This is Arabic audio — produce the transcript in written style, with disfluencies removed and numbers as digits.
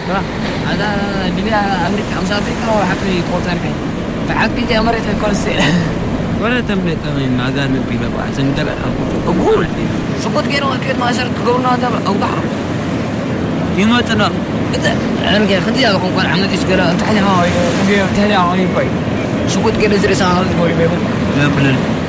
هذا اللي أمريكا وحكي كوتر كاين فحكي دي أمريكا كل سنة ولا تملك من عذاب من بلا وعشان دبل أقول سقط كيلو أكيد ما أشرت كورونا دبل أو بحر يوم تنا أنا كده خدي أقول قال عملت إيش كده تحني هاي تحني هاي باي سقط كيلو زري سهل تقولي بيقول لا بلن